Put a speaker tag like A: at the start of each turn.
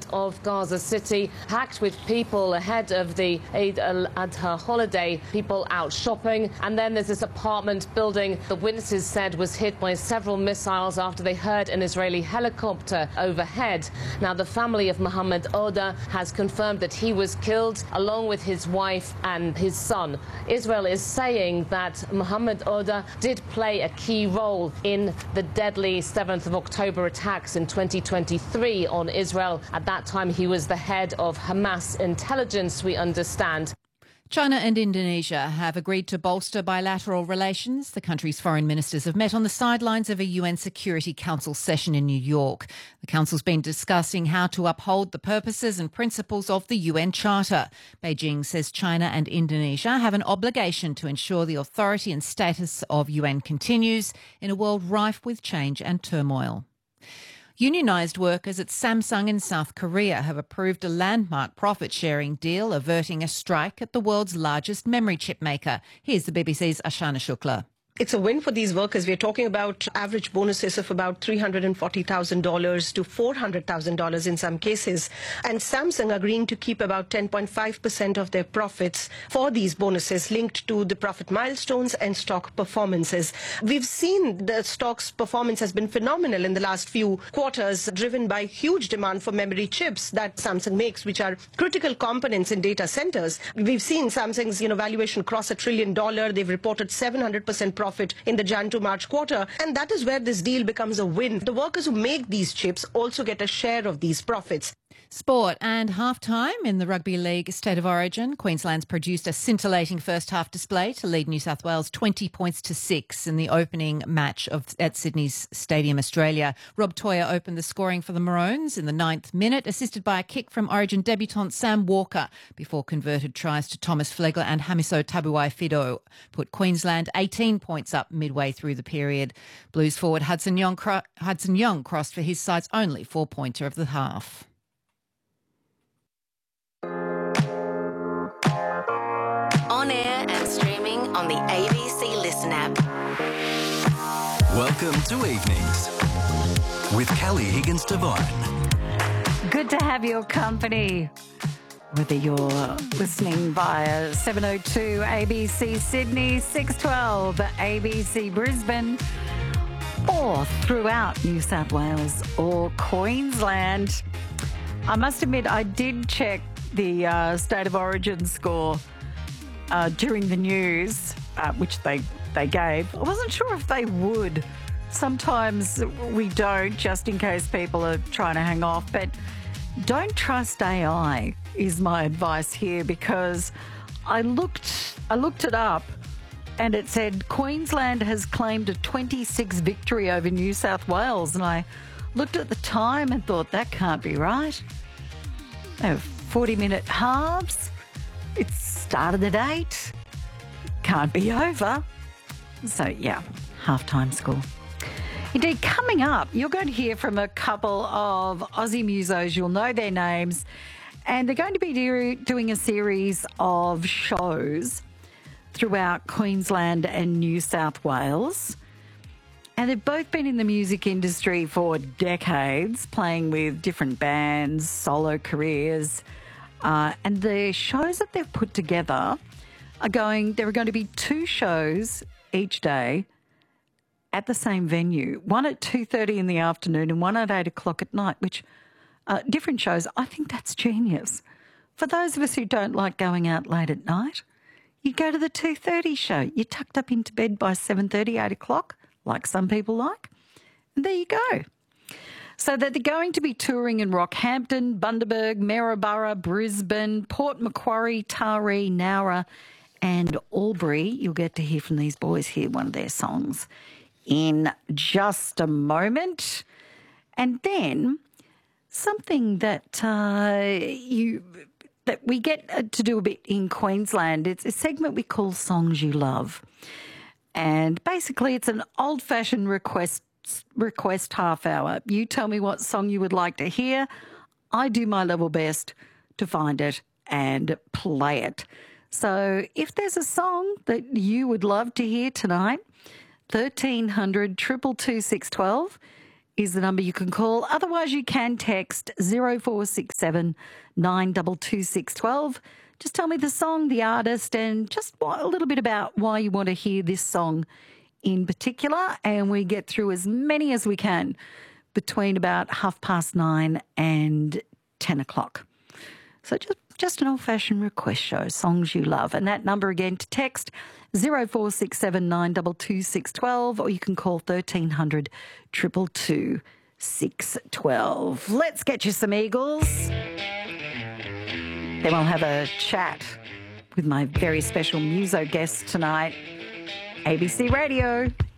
A: of Gaza City, packed with people ahead of the Eid al-Adha holiday, people out shopping. And then there's this apartment building the witnesses said was hit by several missiles after they heard an Israeli helicopter overhead. Now, the family of Mohammed Oda has confirmed that he was killed along with his wife and his son. Israel is saying that Mohammed Oda did play a key role in the deadly 7th of October attacks in 2023 on Israel. At that time, he was the head of Hamas intelligence, we understand.
B: China and Indonesia have agreed to bolster bilateral relations. The country's foreign ministers have met on the sidelines of a UN Security Council session in New York. The Council's been discussing how to uphold the purposes and principles of the UN Charter. Beijing says China and Indonesia have an obligation to ensure the authority and status of UN continues in a world rife with change and turmoil. Unionised workers at Samsung in South Korea have approved a landmark profit-sharing deal averting a strike at the world's largest memory chip maker. Here's the BBC's Ashana Shukla.
C: It's a win for these workers. We're talking about average bonuses of about $340,000 to $400,000 in some cases. And Samsung agreeing to keep about 10.5% of their profits for these bonuses linked to the profit milestones and stock performances. We've seen the stock's performance has been phenomenal in the last few quarters, driven by huge demand for memory chips that Samsung makes, which are critical components in data centers. We've seen Samsung's valuation cross $1 trillion. They've reported 700% profit in the Jan to March quarter, and that is where this deal becomes a win. The workers who make these chips also get a share of these profits.
B: Sport and half-time in the Rugby League State of Origin. Queensland's produced a scintillating first-half display to lead New South Wales 20 points to 6 in the opening match at Sydney's Stadium Australia. Rob Toyer opened the scoring for the Maroons in the 9th minute, assisted by a kick from Origin debutant Sam Walker, before converted tries to Thomas Flegler and Hamiso Tabuai-Fidow put Queensland 18 points up midway through the period. Blues forward Hudson Young crossed for his side's only 4-pointer of the half.
D: On air and streaming on the ABC Listen app.
E: Welcome to Evenings with Kelly Higgins-Devine.
F: Good to have your company. Whether you're listening via 702 ABC Sydney, 612 ABC Brisbane, or throughout New South Wales or Queensland. I must admit, I did check the State of Origin score during the news, which they gave. I wasn't sure if they would. Sometimes we don't, just in case people are trying to hang off. But don't trust AI is my advice here, because I looked it up and it said Queensland has claimed a 26 victory over New South Wales. And I looked at the time and thought, that can't be right. They have 40-minute halves. It started at 8. Can't be over. So, yeah, halftime score. Indeed, coming up, you're going to hear from a couple of Aussie musos. You'll know their names. And they're going to be doing a series of shows throughout Queensland and New South Wales. And they've both been in the music industry for decades, playing with different bands, solo careers. And the shows that they've put together there are going to be 2 shows each day at the same venue, one at 2:30 in the afternoon and one at 8 o'clock at night, which different shows. I think that's genius. For those of us who don't like going out late at night, you go to the 2:30 show. You're tucked up into bed by 7:30, 8 o'clock, like some people like, and there you go. So that they're going to be touring in Rockhampton, Bundaberg, Maryborough, Brisbane, Port Macquarie, Taree, Nowra and Albury. You'll get to hear from these boys, hear one of their songs in just a moment. And then something that that we get to do a bit in Queensland, it's a segment we call Songs You Love. And basically it's an old-fashioned request half hour. You tell me what song you would like to hear. I do my level best to find it and play it. So if there's a song that you would love to hear tonight, 1300 222 612 is the number you can call. Otherwise, you can text 0467 922 612. Just tell me the song, the artist, and just a little bit about why you want to hear this song in particular. And we get through as many as we can between about 9:30 and 10 o'clock. So just an old-fashioned request show, songs you love. And that number again to text 0467 922 612, or you can call 1300 222 612. Let's get you some Eagles. Then we'll have a chat with my very special muso guest tonight, ABC Radio.